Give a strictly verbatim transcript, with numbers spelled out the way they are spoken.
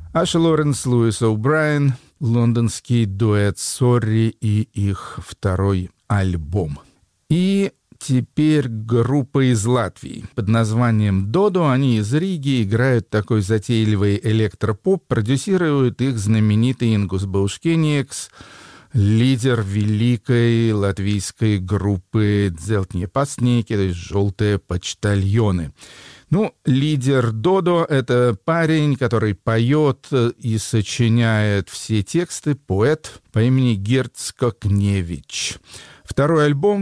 Аша Лоренс, Луис О'Брайен, лондонский дуэт «Сорри» и их второй альбом. И теперь группа из Латвии под названием «Додо». Они из Риги, играют такой затейливый электропоп. Продюсирует их знаменитый Ингус Баушкениекс, лидер великой латвийской группы «Дзелтние пастники», то есть «Желтые почтальоны». Ну, лидер Додо — это парень, который поет и сочиняет все тексты, поэт по имени Герц Кокневич. Второй альбом